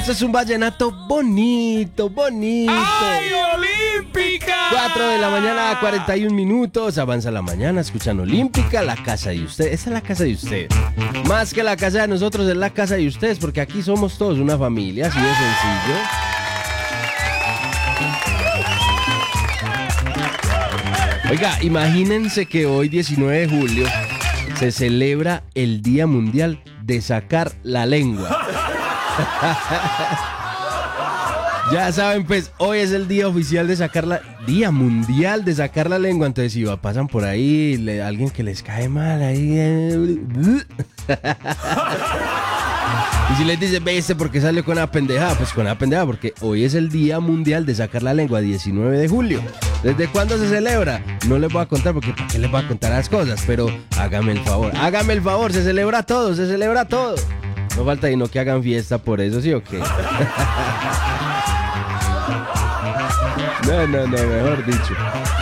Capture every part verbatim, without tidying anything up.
Esto es un vallenato bonito, bonito. ¡Ay, Olímpica! cuatro de la mañana, cuarenta y un minutos. Avanza la mañana, escuchan Olímpica, la casa de ustedes. Esta es la casa de ustedes. Más que la casa de nosotros, es la casa de ustedes, porque aquí somos todos una familia, así de sencillo. Oiga, imagínense que hoy, diecinueve de julio, se celebra el Día Mundial de Sacar la Lengua. Ya saben, pues, hoy es el día oficial de sacar la... Día mundial de sacar la lengua. Entonces, si pasan por ahí, le, alguien que les cae mal, ahí... Eh, y si les dice, ve este, ¿por qué salió con una pendejada? Pues con una pendejada, porque hoy es el día mundial de sacar la lengua, diecinueve de julio. ¿Desde cuándo se celebra? No les voy a contar, porque ¿para qué les voy a contar las cosas? Pero hágame el favor, hágame el favor, se celebra todo, se celebra todo. No falta y no que hagan fiesta por eso, ¿sí o qué? No, no, no, mejor dicho.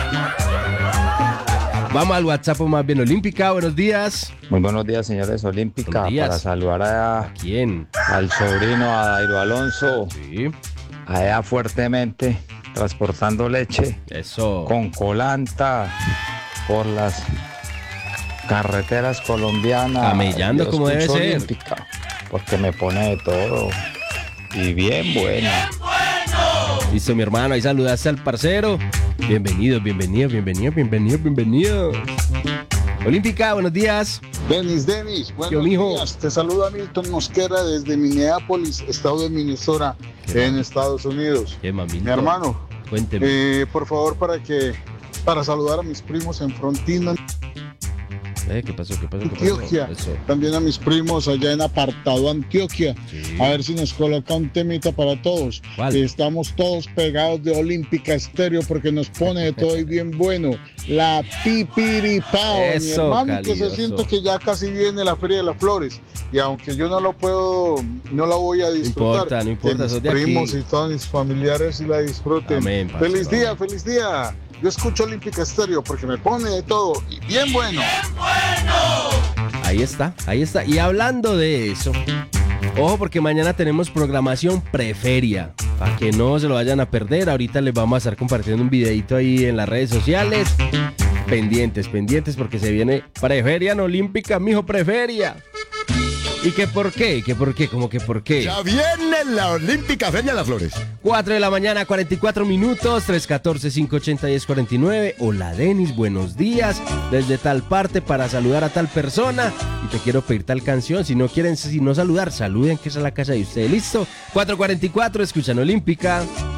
Vamos al WhatsApp más bien. Olímpica, buenos días. Muy buenos días, señores Olímpica. Buenos días. Para saludar a, ¿A quién? al sobrino, a Dairo Alonso. Sí. Allá fuertemente, transportando leche. Eso. Con colanta por las carreteras colombianas. Camellando Yo como debe escucho ser. Olímpica, porque me pone de todo. Y bien buena. Listo, mi hermano, ahí saludaste al parcero. Bienvenido, bienvenido, bienvenido, bienvenido, bienvenido. Olímpica, buenos días. Denis, Denis, buenos Yo, mijo. días. Te saluda Milton Mosquera desde Minneapolis, estado de Minnesota, en Estados Unidos. ¿Qué, mamito? Mi hermano, Cuénteme. eh, por favor, para que para saludar a mis primos en Frontino, Eh, ¿Qué pasó? ¿Qué pasó? ¿Qué pasó? Antioquia. Eso. También a mis primos allá en Apartado, Antioquia. Sí. A ver si nos coloca un temita para todos. ¿Cuál? Que estamos todos pegados de Olímpica Estéreo porque nos pone de todo y bien bueno. La Pipiripao, mi Eso, hermano, que se calioso. siente que ya casi viene la Feria de las Flores. Y aunque yo no lo puedo, no la voy a disfrutar. importa, no importa, que sos mis de aquí. primos y todos mis familiares y la disfruten. Amén, parcero. Feliz día, feliz día. Yo escucho Olímpica Estéreo porque me pone de todo y bien bueno. Ahí está, ahí está. Y hablando de eso, ojo porque mañana tenemos programación preferia. Para que no se lo vayan a perder. Ahorita les vamos a estar compartiendo un videito ahí en las redes sociales. Pendientes, pendientes porque se viene preferia en Olímpica, mijo, preferia. ¿Y que por qué? ¿Que por qué? ¿Cómo que por qué? Ya viene la Olímpica Feria de las Flores. cuatro de la mañana, cuarenta y cuatro minutos, tres uno cuatro, cinco ocho cero, uno cero cuatro nueve. Hola, Denis, buenos días. Desde tal parte para saludar a tal persona. Y te quiero pedir tal canción. Si no quieren, si no saludar, saluden, que esa es la casa de ustedes. ¿Listo? cuatro cuarenta y cuatro, escuchan Olímpica.